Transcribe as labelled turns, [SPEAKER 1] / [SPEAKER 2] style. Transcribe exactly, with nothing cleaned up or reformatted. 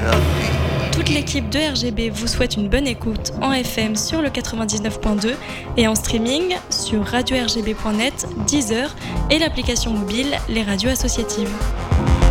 [SPEAKER 1] Toute l'équipe de R G B vous souhaite une bonne écoute en F M sur le quatre-vingt-dix-neuf point deux et en streaming sur radio r g b point net, Deezer et l'application mobile Les Radios Associatives.